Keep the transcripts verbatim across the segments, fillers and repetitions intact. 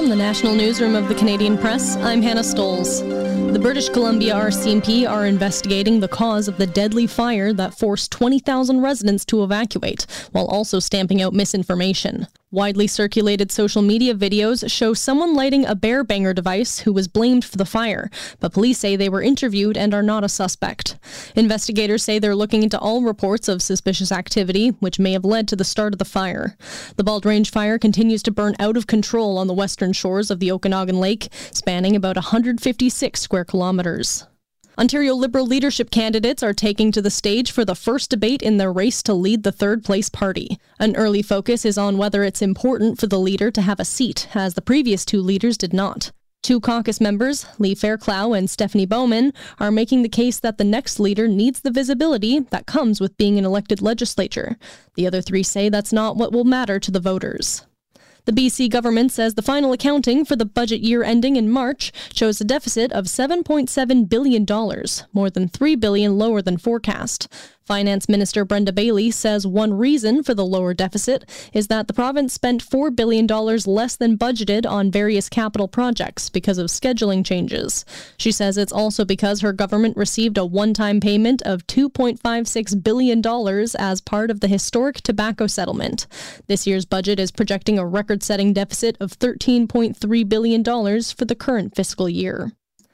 From the National Newsroom of the Canadian Press, I'm Hannah Stoles. The British Columbia R C M P are investigating the cause of the deadly fire that forced twenty thousand residents to evacuate, while also stamping out misinformation. Widely circulated social media videos show someone lighting a bear banger device who was blamed for the fire, but police say they were interviewed and are not a suspect. Investigators say they're looking into all reports of suspicious activity, which may have led to the start of the fire. The Bald Range fire continues to burn out of control on the western shores of the Okanagan Lake, spanning about one hundred fifty-six square kilometers. Ontario Liberal leadership candidates are taking to the stage for the first debate in their race to lead the third-place party. An early focus is on whether it's important for the leader to have a seat, as the previous two leaders did not. Two caucus members, Lee Fairclough and Stephanie Bowman, are making the case that the next leader needs the visibility that comes with being an elected legislature. The other three say that's not what will matter to the voters. The B C government says the final accounting for the budget year ending in March shows a deficit of seven point seven billion dollars, more than three billion dollars lower than forecast. Finance Minister Brenda Bailey says one reason for the lower deficit is that the province spent four billion dollars less than budgeted on various capital projects because of scheduling changes. She says it's also because her government received a one-time payment of two point five six billion dollars as part of the historic tobacco settlement. This year's budget is projecting a record-setting deficit of thirteen point three billion dollars for the current fiscal year.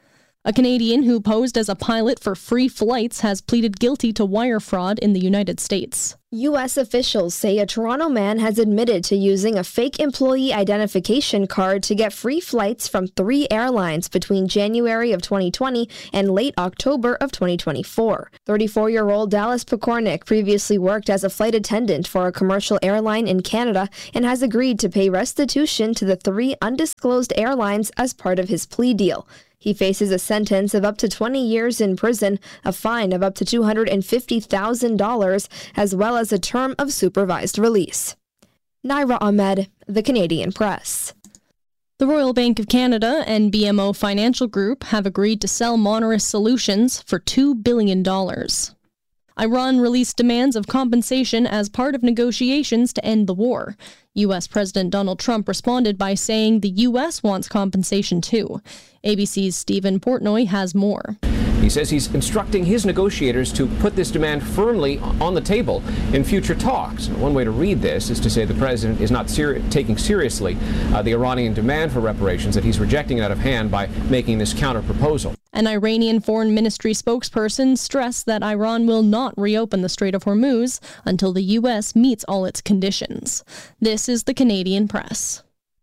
A Canadian who posed as a pilot for free flights has pleaded guilty to wire fraud in the United States. U S officials say a Toronto man has admitted to using a fake employee identification card to get free flights from three airlines between January of twenty twenty and late October of twenty twenty-four. thirty-four-year-old Dallas Pekornik previously worked as a flight attendant for a commercial airline in Canada and has agreed to pay restitution to the three undisclosed airlines as part of his plea deal. He faces a sentence of up to twenty years in prison, a fine of up to two hundred fifty thousand dollars, as well as a term of supervised release. Naira Ahmed, The Canadian Press. The Royal Bank of Canada and B M O Financial Group have agreed to sell Moneris Solutions for two billion dollars. Iran released demands of compensation as part of negotiations to end the war. U S President Donald Trump responded by saying the U S wants compensation too. A B C's Stephen Portnoy has more. He says he's instructing his negotiators to put this demand firmly on the table in future talks. One way to read this is to say the president is not seri- taking seriously uh, the Iranian demand for reparations, that he's rejecting it out of hand by making this counter-proposal. An Iranian foreign ministry spokesperson stressed that Iran will not reopen the Strait of Hormuz until the U S meets all its conditions. This is the Canadian Press.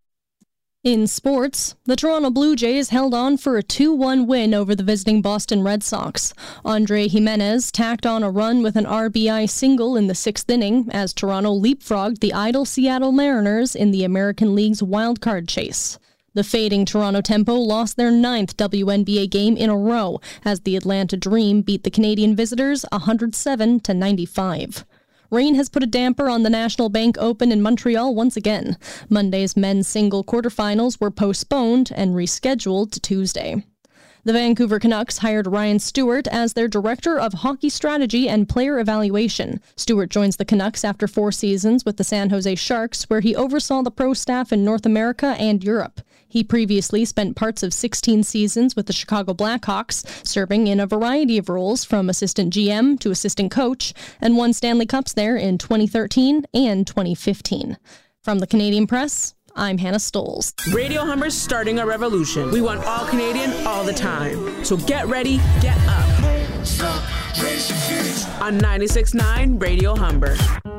In sports, the Toronto Blue Jays held on for a two one win over the visiting Boston Red Sox. Andre Jimenez tacked on a run with an R B I single in the sixth inning as Toronto leapfrogged the idle Seattle Mariners in the American League's wildcard chase. The fading Toronto Tempo lost their ninth W N B A game in a row as the Atlanta Dream beat the Canadian visitors one hundred seven to ninety-five. Rain has put a damper on the National Bank Open in Montreal once again. Monday's men's single quarterfinals were postponed and rescheduled to Tuesday. The Vancouver Canucks hired Ryan Stewart as their Director of Hockey Strategy and Player Evaluation. Stewart joins the Canucks after four seasons with the San Jose Sharks, where he oversaw the pro staff in North America and Europe. He previously spent parts of sixteen seasons with the Chicago Blackhawks, serving in a variety of roles from assistant G M to assistant coach, and won Stanley Cups there in twenty thirteen and twenty fifteen. From the Canadian Press, I'm Hannah Stoles. Radio Humber's starting a revolution. We want all Canadian all the time. So get ready, get up. On ninety-six point nine Radio Humber.